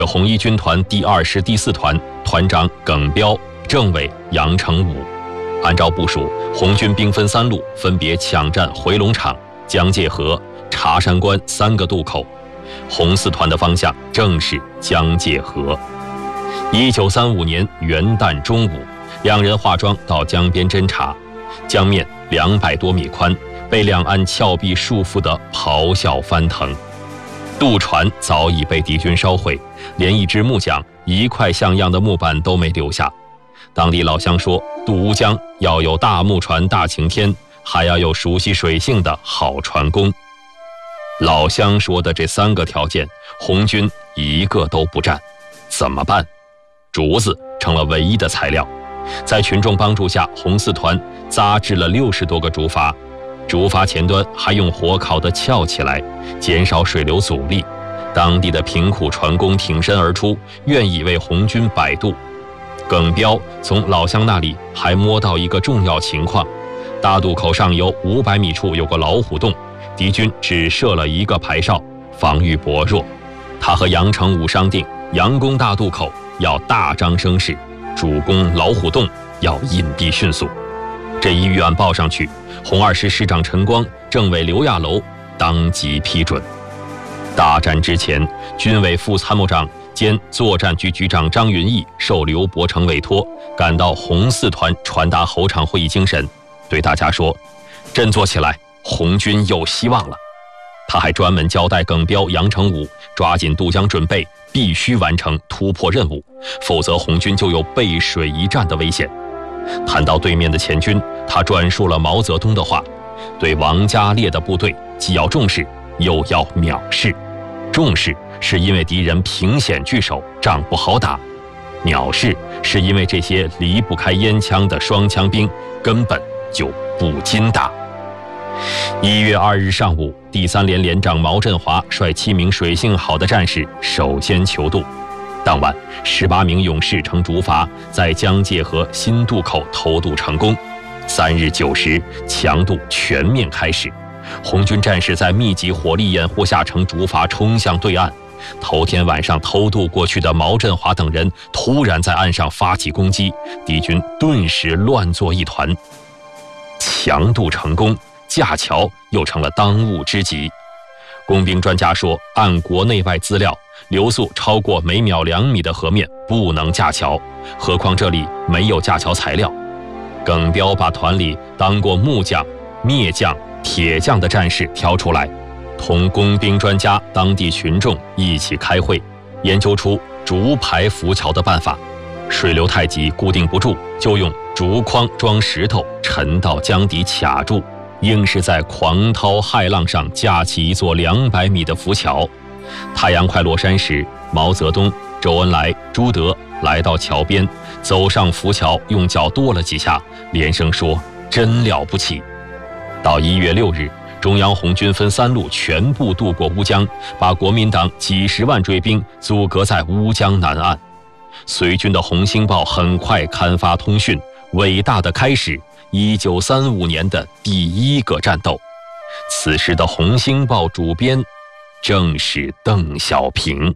红一军团第2师第4团团长耿彪、政委杨成武。按照部署，红军兵分3路，分别抢占回龙场、江界河、茶山关3个渡口。红4团的方向正是江界河。1935年元旦中午，两人化妆到江边侦察，江面200多米宽，被两岸峭壁束缚得咆哮翻腾。渡船早已被敌军烧毁，连一只木桨、一块像样的木板都没留下。当地老乡说，渡乌江要有大木船、大晴天，还要有熟悉水性的好船工。老乡说的这3个条件，红军一个都不占，怎么办？竹子成了唯一的材料。在群众帮助下，红4团扎制了60多个竹筏，竹筏前端还用火烤得翘起来，减少水流阻力。当地的贫苦船工挺身而出，愿意为红军摆渡。耿彪从老乡那里还摸到一个重要情况：大渡口上游500米处有个老虎洞，敌军只设了1个排哨，防御薄弱。他和杨成武商定，佯攻大渡口要大张声势，主攻老虎洞要隐蔽迅速。这一预案报上去，红2师师长陈光、政委刘亚楼当即批准。大战之前，军委副参谋长兼作战局局长张云逸受刘伯承委托，赶到红4团传达侯场会议精神，对大家说：“振作起来，红军有希望了。”他还专门交代耿彪、杨成武抓紧渡江准备，必须完成突破任务，否则红军就有背水一战的危险。谈到对面的前军，他转述了毛泽东的话：对王家烈的部队，既要重视，又要藐视。重视是因为敌人凭险据守，仗不好打；藐视是因为这些离不开烟枪的双枪兵根本就不禁打。1月2日上午，第3连连长毛振华率7名水性好的战士首先求渡。当晚，18名勇士乘竹筏在江界河新渡口偷渡成功。3日9时，强渡全面开始。红军战士在密集火力掩护下乘竹筏冲向对岸。头天晚上偷渡过去的毛振华等人突然在岸上发起攻击，敌军顿时乱作一团。强渡成功，架桥又成了当务之急。工兵专家说，按国内外资料，流速超过每秒2米的河面不能架桥，何况这里没有架桥材料。耿彪把团里当过木匠、篾匠、铁匠的战士挑出来，同工兵专家、当地群众一起开会，研究出竹排浮桥的办法。水流太急，固定不住，就用竹筐装石头沉到江底卡住，硬是在狂涛骇浪上架起一座200米的浮桥。太阳快落山时，毛泽东、周恩来、朱德来到桥边，走上浮桥，用脚跺了几下，连声说：“真了不起。”到1月6日，中央红军分3路全部渡过乌江，把国民党几10万追兵阻隔在乌江南岸。随军的《红星报》很快刊发通讯，伟大的开始1935年的第1个战斗。此时的《红星报》主编正是邓小平。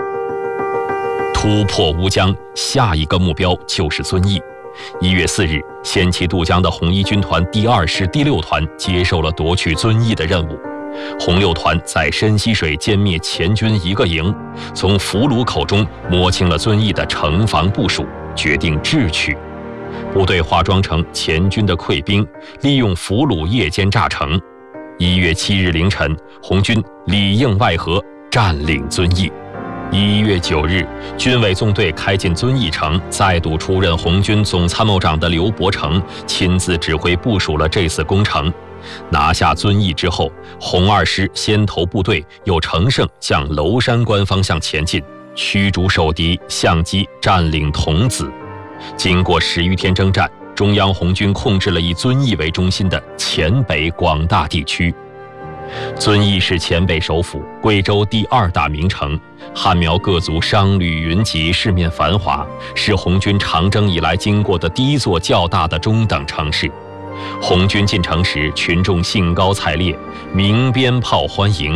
突破乌江，下一个目标就是遵义。1月4日，先期渡江的红一军团第2师第6团接受了夺取遵义的任务。红6团在深溪水歼灭前军1个营，从俘虏口中摸清了遵义的城防部署，决定智取。部队化妆成前军的溃兵，利用俘虏夜间炸城。1月7日凌晨，红军里应外合，占领遵义。1月9日，军委纵队开进遵义城，再度出任红军总参谋长的刘伯承亲自指挥部署了这次工程。拿下遵义之后，红2师先头部队又乘胜向娄山关方向前进，驱逐守敌，相机占领桐梓。经过10余天征战，中央红军控制了以遵义为中心的黔北广大地区。遵义是黔北首府，贵州第2大名城，汉苗各族商旅云集，市面繁华，是红军长征以来经过的第一座较大的中等城市。红军进城时，群众兴高采烈，鸣鞭炮欢迎。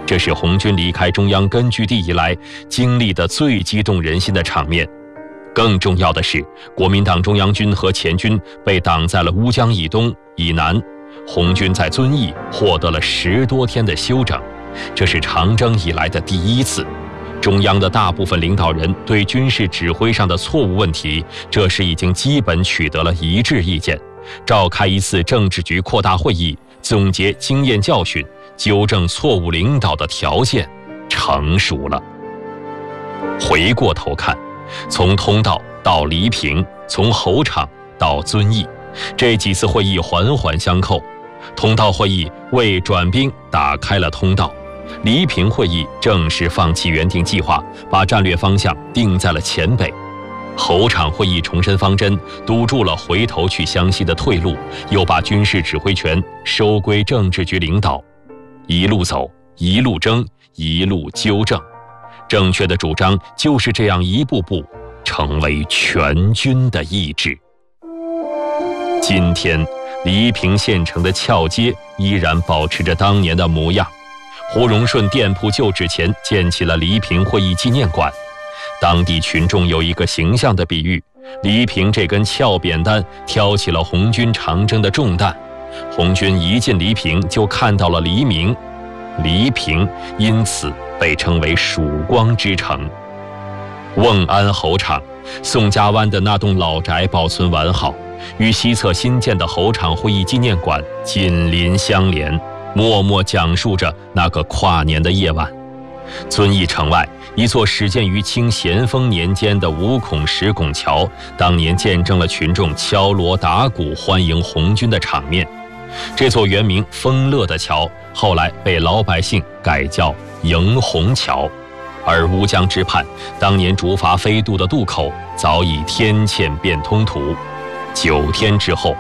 这是红军离开中央根据地以来经历的最激动人心的场面。更重要的是，国民党中央军和前军被挡在了乌江以东以南，红军在遵义获得了10多天的休整，这是长征以来的第一次。中央的大部分领导人对军事指挥上的错误问题，这时已经基本取得了一致意见，召开一次政治局扩大会议，总结经验教训，纠正错误领导的条件成熟了。回过头看，从通道到黎平，从侯场到遵义，这几次会议环环相扣。通道会议为转兵打开了通道，黎平会议正式放弃原定计划，把战略方向定在了黔北。侯场会议重申方针，堵住了回头去湘西的退路，又把军事指挥权收归政治局领导。一路走，一路争，一路纠正，正确的主张就是这样一步步成为全军的意志。今天黎平县城的翘街依然保持着当年的模样，胡荣顺店铺旧址前建起了黎平会议纪念馆。当地群众有一个形象的比喻，黎平这根翘扁担挑起了红军长征的重担，红军一进黎平就看到了黎明，黎平因此被称为曙光之城。瓮安侯场，宋家湾的那栋老宅保存完好，与西侧新建的侯场会议纪念馆紧邻相连，默默讲述着那个跨年的夜晚。遵义城外，一座始建于清咸丰年间的5孔10拱桥，当年见证了群众敲锣打鼓欢迎红军的场面。这座原名丰乐的桥，后来被老百姓改叫迎红桥。而乌江之畔，当年竹筏飞渡的渡口早已天堑变通途。9天之后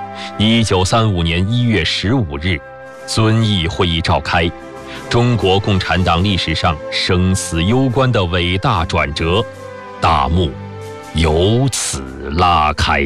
，1935年1月15日，遵义会议召开，中国共产党历史上生死攸关的伟大转折，大幕由此拉开。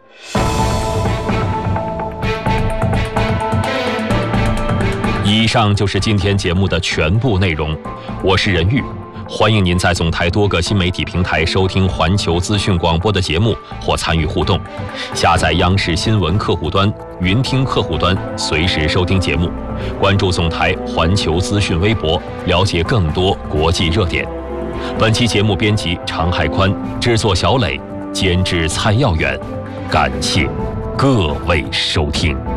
以上就是今天节目的全部内容，我是任玉。欢迎您在总台多个新媒体平台收听环球资讯广播的节目或参与互动，下载央视新闻客户端、云听客户端，随时收听节目。关注总台环球资讯微博，了解更多国际热点。本期节目编辑常海宽，制作小磊，监制蔡耀远。感谢各位收听。